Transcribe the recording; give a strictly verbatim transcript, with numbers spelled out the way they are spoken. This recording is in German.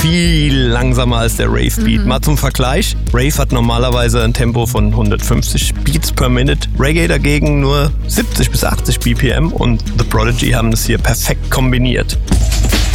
viel langsamer als der Rave-Beat. Mhm. Mal zum Vergleich, Rave hat normalerweise ein Tempo von hundertfünfzig Beats per Minute, Reggae dagegen nur siebzig bis achtzig B P M und The Prodigy haben das hier perfekt kombiniert.